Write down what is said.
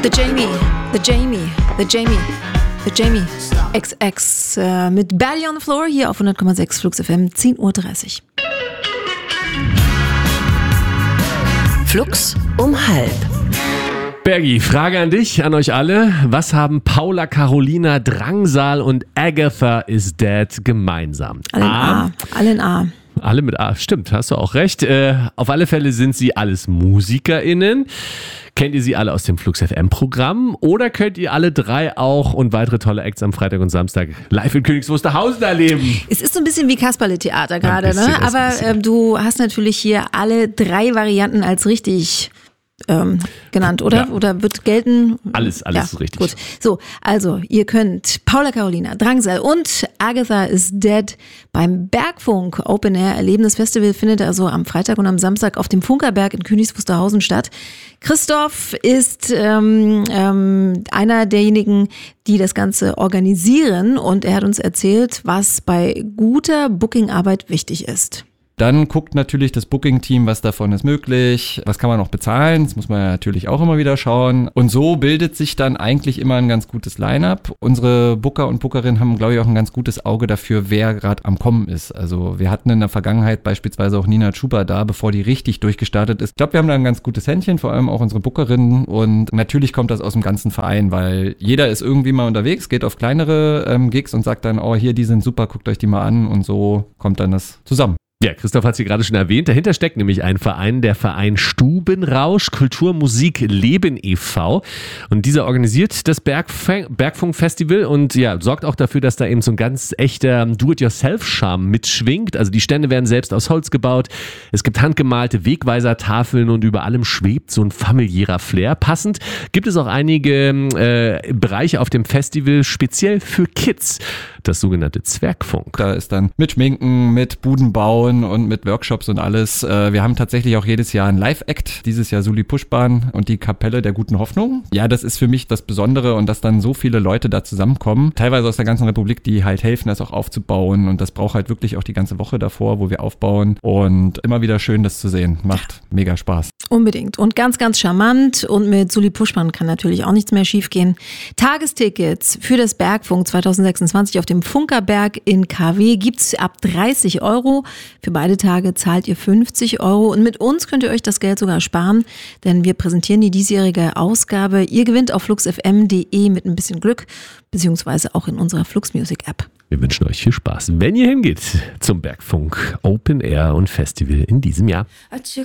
The Jamie XX mit Belly on the Floor hier auf 100,6 Flux FM, 10.30 Uhr. Flux um halb. Bergi, Frage an dich, an euch alle. Was haben Paula Carolina, Drangsal und Agatha is Dead gemeinsam? Alle in A. Alle mit A, stimmt, hast du auch recht. Auf alle Fälle sind sie alles MusikerInnen. Kennt ihr sie alle aus dem Flux FM-Programm? Oder könnt ihr alle drei auch und weitere tolle Acts am Freitag und Samstag live in Königs Wusterhausen erleben? Es ist so ein bisschen wie Kasperle-Theater gerade, ne? Aber du hast natürlich hier alle drei Varianten als richtig genannt, oder? Ja. Oder wird gelten? Alles ja, richtig. Gut. So, also ihr könnt Paula Carolina, Drangsal und Agatha is Dead beim Bergfunk Open Air erleben. Das Festival findet also am Freitag und am Samstag auf dem Funkerberg in Königs Wusterhausen statt. Christoph ist einer derjenigen, die das Ganze organisieren, und er hat uns erzählt, was bei guter Bookingarbeit wichtig ist. Dann guckt natürlich das Booking-Team, was davon ist möglich, was kann man noch bezahlen, das muss man ja natürlich auch immer wieder schauen. Und so bildet sich dann eigentlich immer ein ganz gutes Line-up. Unsere Booker und Bookerinnen haben, glaube ich, auch ein ganz gutes Auge dafür, wer gerade am Kommen ist. Also wir hatten in der Vergangenheit beispielsweise auch Nina Chuba da, bevor die richtig durchgestartet ist. Ich glaube, wir haben da ein ganz gutes Händchen, vor allem auch unsere Bookerinnen. Und natürlich kommt das aus dem ganzen Verein, weil jeder ist irgendwie mal unterwegs, geht auf kleinere Gigs und sagt dann, oh, hier, die sind super, guckt euch die mal an, und so kommt dann das zusammen. Ja, Christoph hat es hier gerade schon erwähnt. Dahinter steckt nämlich ein Verein, der Verein Stubenrausch Kultur, Musik, Leben e.V. Und dieser organisiert das Bergfunk-Festival und ja, sorgt auch dafür, dass da eben so ein ganz echter Do-it-yourself-Charme mitschwingt. Also die Stände werden selbst aus Holz gebaut. Es gibt handgemalte Wegweisertafeln und über allem schwebt so ein familiärer Flair. Passend gibt es auch einige Bereiche auf dem Festival speziell für Kids. Das sogenannte Zwergfunk. Da ist dann mit Schminken, mit Budenbauen und mit Workshops und alles. Wir haben tatsächlich auch jedes Jahr einen Live-Act. Dieses Jahr Suli Puschbahn und die Kapelle der guten Hoffnung. Ja, das ist für mich das Besondere, und dass dann so viele Leute da zusammenkommen. Teilweise aus der ganzen Republik, die halt helfen, das auch aufzubauen. Und das braucht halt wirklich auch die ganze Woche davor, wo wir aufbauen. Und immer wieder schön, das zu sehen. Macht mega Spaß. Unbedingt. Und ganz, ganz charmant. Und mit Suli Puschmann kann natürlich auch nichts mehr schiefgehen. Tagestickets für das Bergfunk 2026 auf dem Funkerberg in KW gibt's ab 30 €. Für beide Tage zahlt ihr 50 €. Und mit uns könnt ihr euch das Geld sogar sparen, denn wir präsentieren die diesjährige Ausgabe. Ihr gewinnt auf fluxfm.de mit ein bisschen Glück, beziehungsweise auch in unserer Flux Music App. Wir wünschen euch viel Spaß, wenn ihr hingeht zum Bergfunk Open Air und Festival in diesem Jahr. A chick